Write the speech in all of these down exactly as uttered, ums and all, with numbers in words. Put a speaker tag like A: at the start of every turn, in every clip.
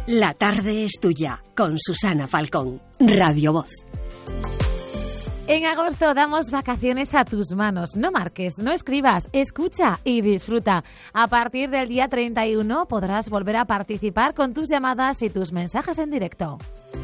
A: La tarde es tuya, con Susana Falcón, Radio Voz.
B: En agosto damos vacaciones a tus manos. No marques, no escribas, escucha y disfruta. A partir del día treinta y uno podrás volver a participar con tus llamadas y tus mensajes en directo.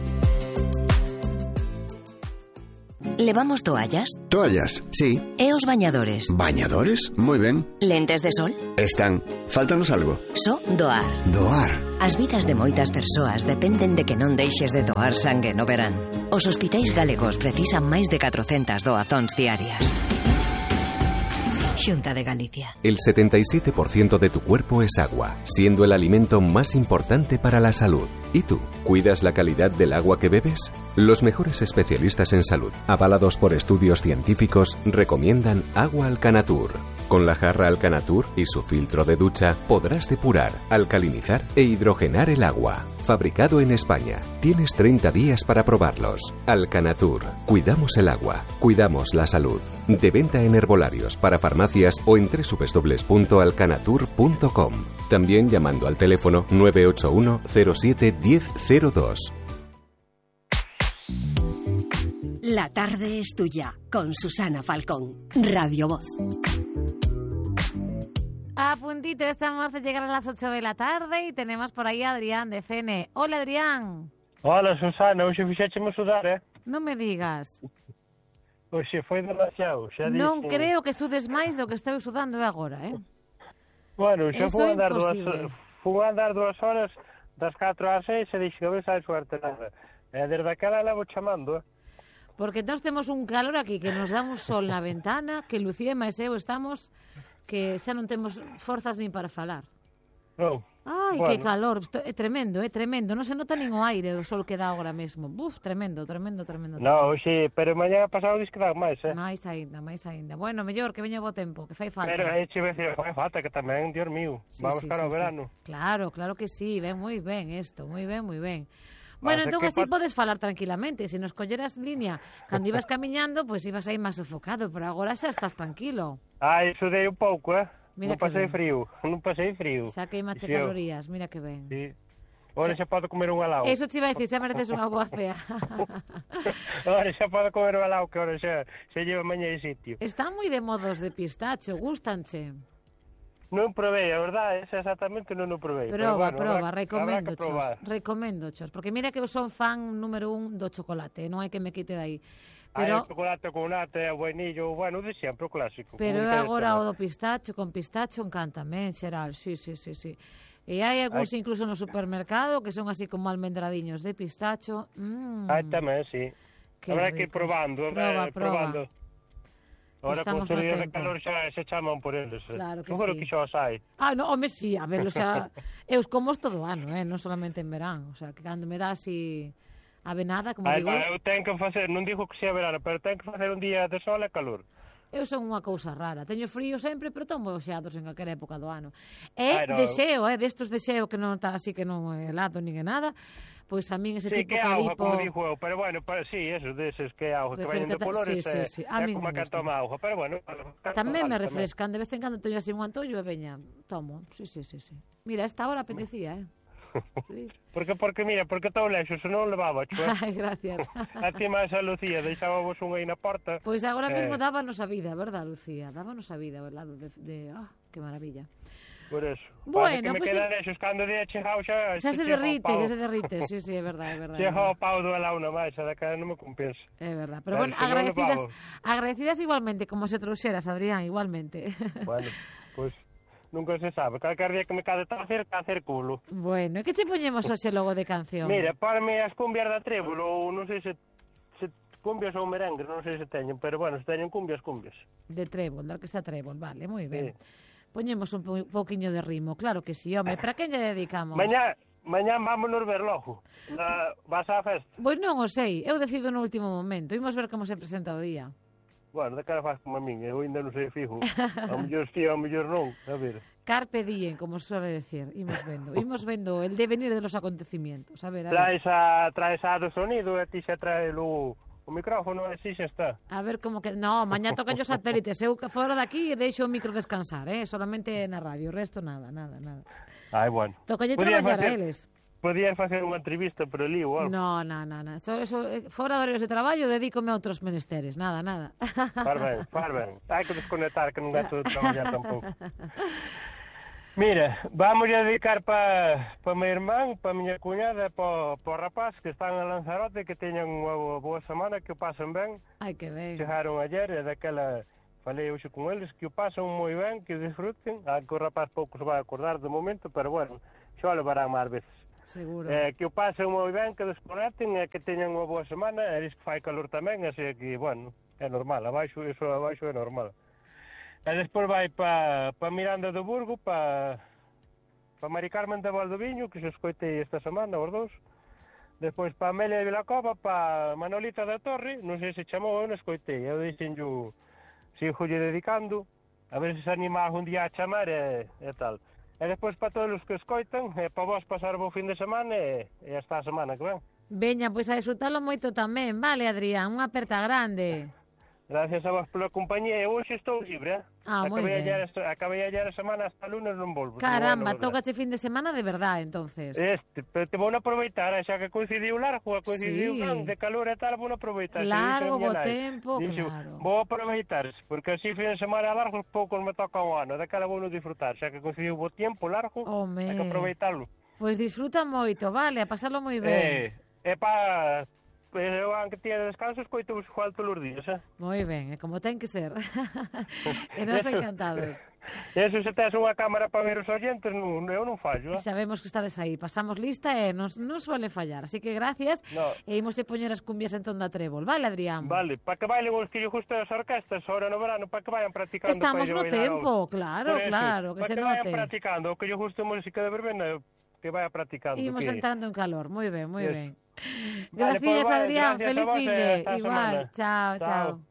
C: ¿Levamos toallas?
D: Toallas, sí.
C: E os bañadores?
D: ¿Bañadores? Moi ben.
C: Lentes de sol?
D: Están. Fáltanos algo.
C: Só doar.
D: Doar.
C: As vidas de moitas persoas dependen de que non deixes de doar sangue no verán. Os hospitais galegos precisan máis de catrocentas doazóns diarias. Xunta de Galicia.
E: El setenta y siete por ciento de tu cuerpo es agua, siendo el alimento más importante para la salud. ¿Y tú? ¿Cuidas la calidad del agua que bebes? Los mejores especialistas en salud, avalados por estudios científicos, recomiendan Agua Alcanatur. Con la jarra Alcanatur y su filtro de ducha podrás depurar, alcalinizar e hidrogenar el agua. Fabricado en España. Tienes treinta días para probarlos. Alcanatur. Cuidamos el agua. Cuidamos la salud. De venta en herbolarios, para farmacias o en doble u doble u doble u punto alcanatur punto com. También llamando al teléfono nueve ocho uno cero siete uno cero cero dos.
A: La tarde es tuya, con Susana Falcón, Radio Voz.
B: A puntito estamos de llegar a las ocho de la tarde y tenemos por ahí a Adrián de Fene. Hola, Adrián.
F: Hola, Susana, hoxe fixécheme sudar, eh?
B: Non me digas.
F: Hoxe foi demasiado, xa dixen.
B: Non creo que sudes máis do que estou sudando agora, eh?
F: Bueno, xa
B: Eso
F: fui
B: é
F: andar dúas,
B: imposible.
F: fui andar dúas horas das catro ás seis e dixen, a ver se hai suerte nada. E desde aquela levo chamando, eh?
B: Porque nós temos un calor aquí que nos dá un sol na ventana, que Lucía e máis eu estamos que xa non temos forzas nin para falar.
F: Non.
B: Ai,
F: Bueno.
B: que calor, Esto é tremendo, é tremendo, non se nota nin o aire do sol que dá agora mesmo. Buf, tremendo, tremendo, tremendo.
F: No, hoxe, pero mañá pasado dis que dá máis, eh?
B: Máis aínda, máis aínda. Bueno, mellor que veña bo tempo, que fai falta.
F: Pero aí che vai dicir, fai falta que tamén, Dios mío,
B: Sí,
F: vamos
B: sí,
F: cara ao
B: sí,
F: verano.
B: sí. Claro, claro que sí, ven moi ben isto, moi ben, moi ben. Bueno,
F: Pasa
B: entón
F: que
B: así
F: pa-
B: podes falar tranquilamente. Se nos colleras línea cando ibas camiñando, pois ibas aí máis sofocado, pero agora xa estás tranquilo.
F: Ai, sudei un pouco, eh?
B: Mira
F: Non
B: que
F: pasei
B: ben.
F: frío, non pasei frío.
B: Xa queimache
F: Sí, eu-
B: calorías, mira que ben.
F: Sí. Ora xa podo comer un alao.
B: Eso te iba a decir, xa mereces unha boa cea.
F: Ora xa podo comer un alao, que ora xa, xa lleva mañá de sitio.
B: Están moi de modos de pistacho, gustanche.
F: Non probei, a verdade, esa exactamente non o probei. pero
B: Proba,
F: bueno,
B: proba,
F: habrá-
B: recomendo
F: habrá que probar.
B: chos, recomendo chos, porque mira que eu son fan número un do chocolate, non hai que me quite de aí.
F: Hai
B: Pero
F: o chocolate con nata e o vainillo, bueno, de sempre, o clásico.
B: pero
F: como
B: agora o
F: interesa,
B: do pistacho, con pistacho encántame en xeral, sí, sí, sí, sí. E hai algúns
F: Hai-
B: incluso no supermercado que son así como almendradiños de pistacho. Mm,
F: Ai, tamén, sí.
B: que
F: Habrá que ir
B: ricos.
F: probando,
B: Proba,
F: eh,
B: proba.
F: probando. Ahora
B: Estamos
F: con
B: no
F: os días de
B: tempo.
F: calor xa se chaman por eles. eh.
B: Claro que
F: Seguro
B: sí.
F: que xa os hai.
B: Ah, no, home, sí, a ver, o sea, eu os como todo o ano, eh, non solamente en verán, o sea, que cando me dá así avenada, como
F: Ai,
B: digo,
F: va, eu tenho que facer, non digo que sea verano, pero tenho que facer un día de sol e calor.
B: eu son unha cousa rara. Teño frío sempre, pero tomo xeados en calquera época do ano. E
F: Ai, no.
B: deseo, eh, destos deseo que non está así que non é helado nin é nada, pois a min ese
F: Sí,
B: tipo
F: que auga,
B: calipo...
F: como digo eu, pero bueno, para, sí, eso, deses que auga, que vayan de
B: Refresca-
F: colores,
B: sí, sí,
F: é,
B: sí, a
F: é
B: min
F: como
B: me
F: que
B: gusta.
F: toma auga, pero bueno.
B: Tamén me
F: vale,
B: refrescan, de vez en cando teño así un antollo e veña, tomo, sí, sí, sí, sí. Mira, esta hora apetecía, eh. Sí.
F: Porque, porque, mira, porque estou lexo, se non levaba, chue.
B: Ai, gracias.
F: A ti máis a Lucía, deixábamos un aí na porta.
B: Pois agora mesmo
F: Eh.
B: dábanos a vida, verdad, Lucía? Dábanos a vida, ao lado de... de... Ah, que maravilla.
F: Por eso.
B: Bueno,
F: Pasa que me
B: pues
F: quedan
B: sí.
F: esos cando día chegao xa...
B: Xa se
F: chega o
B: derrite,
F: pau-
B: xa se derrite, sí, sí, é verdade, é verdade. é
F: Chega o
B: verdade.
F: pau do alao na máis, a da cara non me compensa.
B: É verdade, pero
F: Claro,
B: bueno,
F: se non
B: agradecidas,
F: levamos.
B: agradecidas igualmente, como se trouxeras, Adrián, igualmente.
F: Bueno, pois... Pues, nunca se sabe. Calcar día que me cade tacer, cacer culo.
B: Bueno, e que che poñemos hoxe logo de canción?
F: Mira, parme as cumbias da trébol, ou non sei se, se cumbias ou merengues, non sei se teñen, pero bueno, se teñen cumbias, cumbias.
B: De trébol, da orquesta trébol, vale, moi ben.
F: Sí.
B: Poñemos un po- pouquiño de ritmo, claro que sí, home, para quen lle dedicamos?
F: Mañá, mañá vámonos ver logo. Na, vas á festa.
B: Pois non o sei, eu decido no último momento, imos ver como se presenta o día.
F: Bueno, de cara faz como a min, eu ainda non sei fijo. A mellor sí, a mellor non. A ver.
B: Carpe diem, como suele decir, imos vendo, imos vendo el devenir de los acontecimientos, a ver, a ver.
F: Traes a, traes a do sonido e ti xa trae o, o micrófono e así xa está.
B: A ver como que... No, mañá tocan os satélites. Eu que fora daqui e deixo o micro descansar, eh? Solamente na radio. O resto nada, nada, nada.
F: Ai, bueno.
B: Tocalle
F: Podía
B: traballar a
F: facer-
B: eles.
F: podías facer unha entrevista por ali ou algo.
B: No, no, no, no. Eso, eso, fora de horarios de traballo, dedícome a outros menesteres. Nada, nada.
F: Far ben, far ben. Hai que desconectar, que non gasto de traballar tampouco. Mira, vamos a dedicar para pa meu irmán, para a miña cuñada, para pa o rapaz que están en Lanzarote, que teñan unha boa semana, que o pasen ben.
B: Ai, que ben.
F: Chegaron ayer e daquela falei hoxe con eles, que o pasen moi ben, que disfruten. Ah, que o rapaz pouco se vai acordar de momento, pero bueno, xa o levarán máis veces.
B: Seguro.
F: Eh, que o pasen moi ben, que desconecten e que teñan unha boa semana. E diz que fai calor tamén, así que, bueno, é normal, abaixo, iso abaixo é normal. E despois vai para pa Miranda do Burgo, para pa Mari Carmen de Valdoviño, que se escoitei esta semana, os dous. Despois para Amelia de Vilacova, para Manolita da Torre, non sei se chamou, eu non escoitei. Eu dixenllo, sigo lle dedicando, a ver se se anima algún día a chamar e, e tal. E despois para todos os que escoitan, e para vos pasar o bo fin de semana e, e hasta a semana que ven.
B: Veña, pois a disfrutalo moito tamén, vale, Adrián? Unha aperta grande.
F: Gracias a vos pola compañía. E hoxe estou libre, eh?
B: Ah, moi ben.
F: Ayer, acabei ayer a semana hasta lunes non volvo.
B: Caramba, tócache fin de semana de verdade, entonces.
F: Este, pero te vou a aproveitar, xa que coincidiu largo, coincidiu
B: Sí.
F: de calor e tal, vou a aproveitar.
B: Largo, bo
F: nai.
B: tempo,
F: Dixo,
B: claro.
F: vou aproveitar, porque así fin de semana largo poucos me toca o ano, daquela vou non disfrutar, xa que coincidiu bo tempo largo,
B: Home.
F: hai que aproveitarlo.
B: Pois disfruta moito, vale, a pasarlo moi ben.
F: Eh, é pa... Eu, aunque tiña descanso, escoito vos igual todos os días, eh?
B: Moi ben, é como ten que ser. E nós encantados.
F: Eso, se tes unha cámara para ver os oyentes, non, eu non fallo, eh?
B: Sabemos que estades aí, pasamos lista e non, non suele fallar. Así que gracias
F: No.
B: e imos a poñer as cumbias en Tonda Trébol. Vale, Adrián?
F: Vale, para que bailen os que lle gustan as orquestas, ahora no verano, para que vayan practicando.
B: Estamos no
F: para lle bailar
B: tempo,
F: aos-
B: claro,
F: Por eso,
B: claro, que
F: para
B: se
F: que vayan
B: note.
F: practicando, o que lle guste música de verbena, que vaya practicando.
B: Imos
F: que...
B: entrando en calor, moi ben, moi
F: Yes.
B: ben.
F: Vale,
B: Gracias,
F: pues vale,
B: Adrián,
F: gracias a
B: feliz
F: vos,
B: fin
F: e
B: de
F: hasta a
B: igual.
F: semana.
B: Chao,
F: Chao.
B: chao.